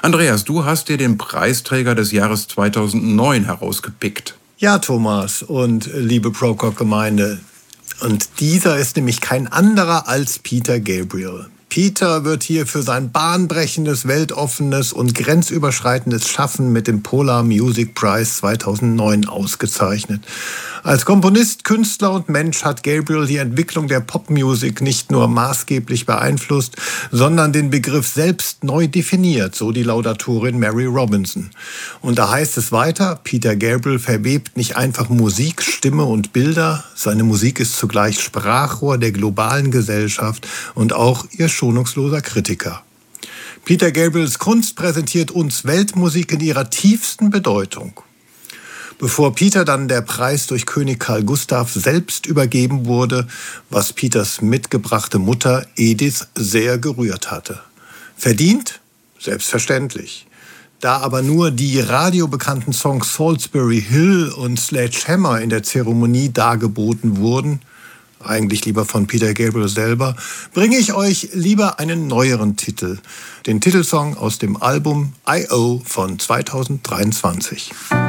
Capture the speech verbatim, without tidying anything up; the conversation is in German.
Andreas, du hast dir den Preisträger des Jahres zweitausendneun herausgepickt. Ja, Thomas und liebe Prokop-Gemeinde. Und dieser ist nämlich kein anderer als Peter Gabriel. Peter wird hier für sein bahnbrechendes, weltoffenes und grenzüberschreitendes Schaffen mit dem Polar Music Prize zweitausendneun ausgezeichnet. Als Komponist, Künstler und Mensch hat Gabriel die Entwicklung der Popmusik nicht nur maßgeblich beeinflusst, sondern den Begriff selbst neu definiert, so die Laudatorin Mary Robinson. Und da heißt es weiter, Peter Gabriel verwebt nicht einfach Musik, Stimme und Bilder, seine Musik ist zugleich Sprachrohr der globalen Gesellschaft und auch ihr schonungsloser Kritiker. Peter Gabriels Kunst präsentiert uns Weltmusik in ihrer tiefsten Bedeutung. Bevor Peter dann der Preis durch König Karl Gustav selbst übergeben wurde, was Peters mitgebrachte Mutter Edith sehr gerührt hatte. Verdient? Selbstverständlich. Da aber nur die radiobekannten Songs Salisbury Hill und Sledgehammer in der Zeremonie dargeboten wurden, eigentlich lieber von Peter Gabriel selber, bringe ich euch lieber einen neueren Titel, den Titelsong aus dem Album I O von zweitausenddreiundzwanzig.